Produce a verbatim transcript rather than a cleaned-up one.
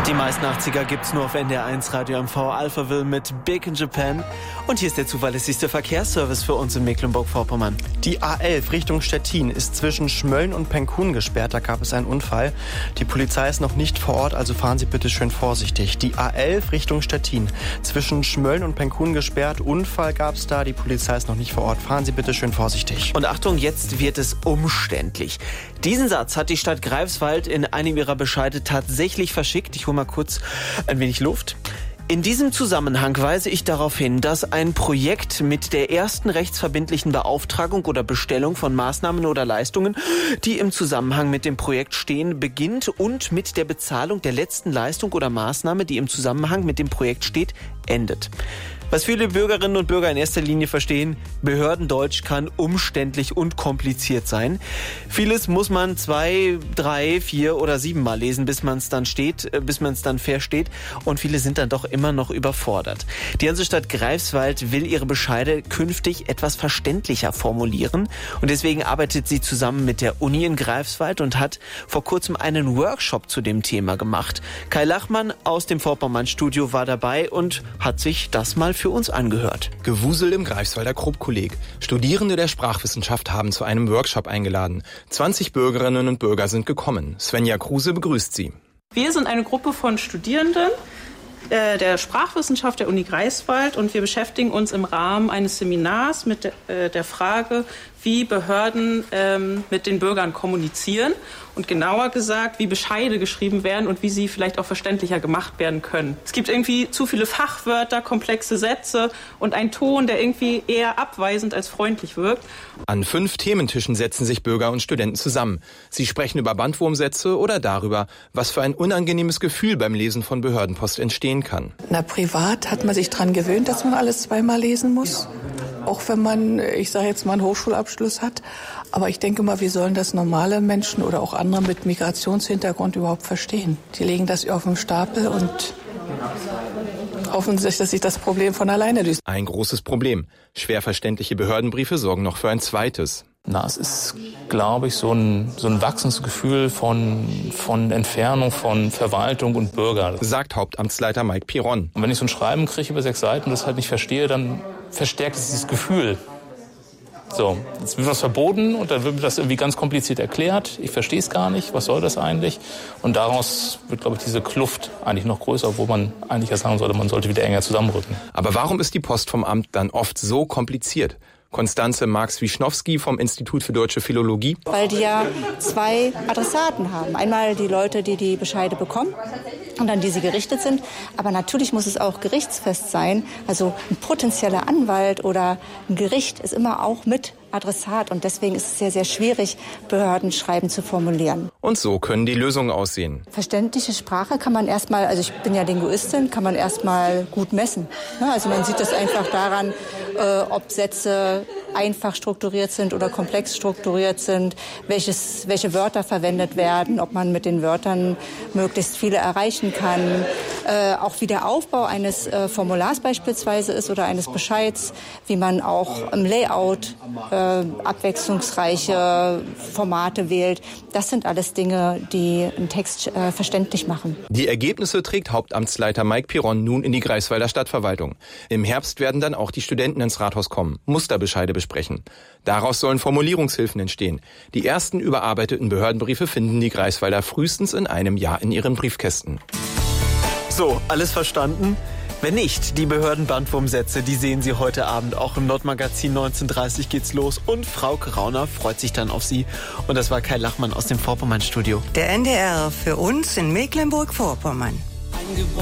Die meisten achtziger gibt's nur auf N D R eins Radio M V. Alphaville mit Big in Japan. Und hier ist der zuverlässigste Verkehrsservice für uns in Mecklenburg-Vorpommern. Die A elf Richtung Stettin ist zwischen Schmölln und Penkun gesperrt. Da gab es einen Unfall. Die Polizei ist noch nicht vor Ort, also fahren Sie bitte schön vorsichtig. Die A elf Richtung Stettin zwischen Schmölln und Penkun gesperrt. Unfall gab's da. Die Polizei ist noch nicht vor Ort. Fahren Sie bitte schön vorsichtig. Und Achtung, jetzt wird es umständlich. Diesen Satz hat die Stadt Greifswald in einem ihrer Bescheide tatsächlich verschickt. Ich hole mal kurz ein wenig Luft. In diesem Zusammenhang weise ich darauf hin, dass ein Projekt mit der ersten rechtsverbindlichen Beauftragung oder Bestellung von Maßnahmen oder Leistungen, die im Zusammenhang mit dem Projekt stehen, beginnt und mit der Bezahlung der letzten Leistung oder Maßnahme, die im Zusammenhang mit dem Projekt steht, endet. Was viele Bürgerinnen und Bürger in erster Linie verstehen, Behördendeutsch kann umständlich und kompliziert sein. Vieles muss man zwei, drei, vier oder sieben Mal lesen, bis man es dann steht, bis man es dann versteht. Und viele sind dann doch immer noch überfordert. Die Hansestadt Greifswald will ihre Bescheide künftig etwas verständlicher formulieren. Und deswegen arbeitet sie zusammen mit der Uni in Greifswald und hat vor kurzem einen Workshop zu dem Thema gemacht. Kai Lachmann aus dem Vorpommern-Studio war dabei und hat sich das mal für uns angehört. Gewusel im Greifswalder Krupp-Kolleg. Studierende der Sprachwissenschaft haben zu einem Workshop eingeladen. zwanzig Bürgerinnen und Bürger sind gekommen. Svenja Kruse begrüßt sie. Wir sind eine Gruppe von Studierenden äh, der Sprachwissenschaft der Uni Greifswald und wir beschäftigen uns im Rahmen eines Seminars mit de, äh, der Frage, wie Behörden ähm, mit den Bürgern kommunizieren und genauer gesagt, wie Bescheide geschrieben werden und wie sie vielleicht auch verständlicher gemacht werden können. Es gibt irgendwie zu viele Fachwörter, komplexe Sätze und einen Ton, der irgendwie eher abweisend als freundlich wirkt. An fünf Thementischen setzen sich Bürger und Studenten zusammen. Sie sprechen über Bandwurmsätze oder darüber, was für ein unangenehmes Gefühl beim Lesen von Behördenpost entstehen kann. Na, privat hat man sich daran gewöhnt, dass man alles zweimal lesen muss. Auch wenn man, ich sage jetzt mal, einen Hochschulabschluss hat. Aber ich denke mal, wie sollen das normale Menschen oder auch andere mit Migrationshintergrund überhaupt verstehen? Die legen das auf den Stapel und hoffen sich, dass sich das Problem von alleine löst. Ein großes Problem. Schwer verständliche Behördenbriefe sorgen noch für ein zweites. Na, es ist, glaube ich, so ein, so ein wachsendes Gefühl von, von Entfernung von Verwaltung und Bürger. Sagt Hauptamtsleiter Mike Piron. Und wenn ich so ein Schreiben kriege über sechs Seiten und das halt nicht verstehe, dann verstärkt es dieses Gefühl. So, jetzt wird was verboten und dann wird mir das irgendwie ganz kompliziert erklärt. Ich verstehe es gar nicht. Was soll das eigentlich? Und daraus wird, glaube ich, diese Kluft eigentlich noch größer, obwohl man eigentlich ja sagen sollte, man sollte wieder enger zusammenrücken. Aber warum ist die Post vom Amt dann oft so kompliziert? Konstanze Marx-Wischnowski vom Institut für Deutsche Philologie. Weil die ja zwei Adressaten haben. Einmal die Leute, die die Bescheide bekommen und an die sie gerichtet sind. Aber natürlich muss es auch gerichtsfest sein. Also ein potenzieller Anwalt oder ein Gericht ist immer auch mit Adressat. Und deswegen ist es sehr, sehr schwierig, Behördenschreiben zu formulieren. Und so können die Lösungen aussehen. Verständliche Sprache kann man erstmal, also ich bin ja Linguistin, kann man erstmal gut messen. Also man sieht das einfach daran, äh, ob Sätze einfach strukturiert sind oder komplex strukturiert sind, welches, welche Wörter verwendet werden, ob man mit den Wörtern möglichst viele erreichen kann. Äh, auch wie der Aufbau eines äh, Formulars beispielsweise ist oder eines Bescheids, wie man auch im Layout äh, abwechslungsreiche Formate wählt. Das sind alles Dinge, die einen Text äh, verständlich machen. Die Ergebnisse trägt Hauptamtsleiter Mike Piron nun in die Greifswalder Stadtverwaltung. Im Herbst werden dann auch die Studenten ins Rathaus kommen, Musterbescheide besprechen. Daraus sollen Formulierungshilfen entstehen. Die ersten überarbeiteten Behördenbriefe finden die Greifswalder frühestens in einem Jahr in ihren Briefkästen. So, alles verstanden? Wenn nicht, die Behördenbandwurmsätze, die sehen Sie heute Abend auch im Nordmagazin. neunzehn Uhr dreißig geht's los und Frauke Rauner freut sich dann auf Sie. Und das war Kai Lachmann aus dem Vorpommern-Studio. Der N D R für uns in Mecklenburg-Vorpommern.